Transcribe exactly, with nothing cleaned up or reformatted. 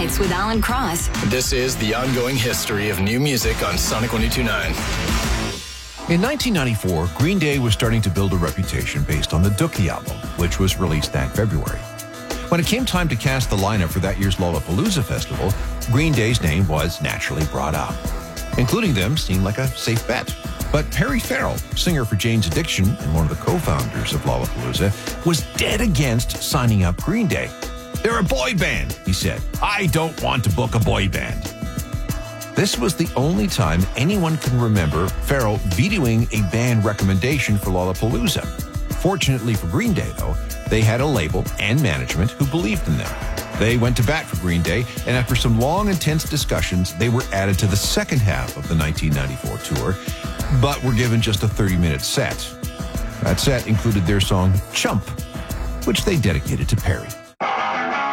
Nights with Alan Cross. This is the ongoing history of new music on Sonic one oh two point nine. In nineteen ninety-four, Green Day was starting to build a reputation based on the Dookie album, which was released that February. When it came time to cast the lineup for that year's Lollapalooza festival, Green Day's name was naturally brought up. Including them seemed like a safe bet. But Perry Farrell, singer for Jane's Addiction and one of the co-founders of Lollapalooza, was dead against signing up Green Day. "They're a boy band," he said. "I don't want to book a boy band." This was the only time anyone can remember Farrell vetoing a band recommendation for Lollapalooza. Fortunately for Green Day, though, they had a label and management who believed in them. They went to bat for Green Day, and after some long, intense discussions, they were added to the second half of the nineteen ninety-four tour, but were given just a thirty-minute set. That set included their song, Chump, which they dedicated to Perry.